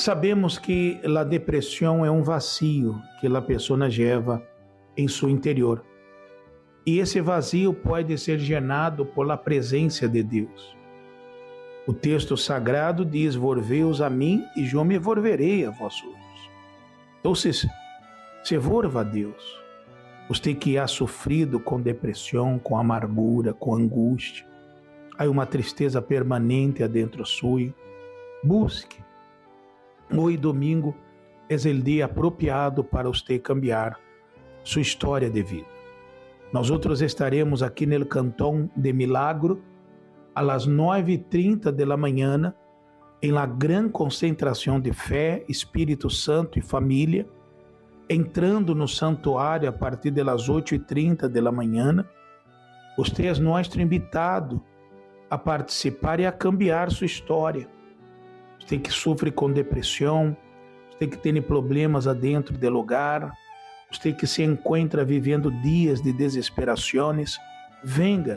Sabemos que a depressão é um vazio que a pessoa leva em seu interior. E esse vazio pode ser llenado por la presença de Deus. O texto sagrado diz: volveos a mim e eu me volverei a vós outros. Então, se volva a Deus. Você que ha sofrido com depressão, com amargura, com angústia, há uma tristeza permanente adentro suyo, busque. Hoje, domingo, é o dia apropriado para você cambiar sua história de vida. Nós outros estaremos aqui no Cantão de Milagro, às 9h30 da manhã, em la grande concentração de fé, Espírito Santo e família, entrando no santuário a partir das 8h30 da manhã. Você é nosso invitado a participar e a cambiar sua história. Você que sofre com depressão, você que tem problemas adentro do lugar, você que se encontra vivendo dias de desesperações, venga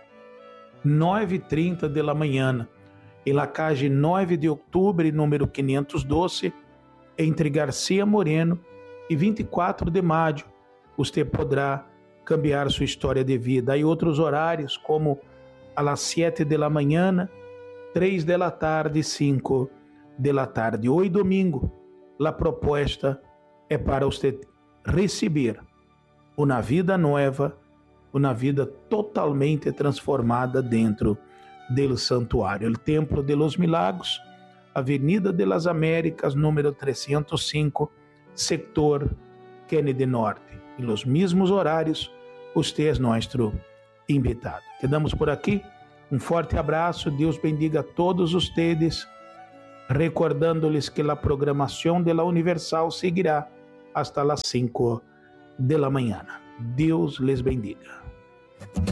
9h30 da manhã, em la calle 9 de outubro, número 512, entre Garcia Moreno e 24 de maio, você poderá cambiar sua história de vida. Há outros horários, como às 7 da manhã, 3 da tarde e 5 da tarde. Hoje, domingo, a proposta é para você receber uma vida nova, uma vida totalmente transformada dentro do santuário. O Templo de los Milagros, Avenida de las Américas, número 305, sector Kennedy Norte. Em los mesmos horários, você é nosso invitado. Quedamos por aqui. Um forte abraço. Deus bendiga a todos vocês. Recordando-lhes que a programação de la Universal seguirá hasta las 5 de la mañana. Deus les bendiga.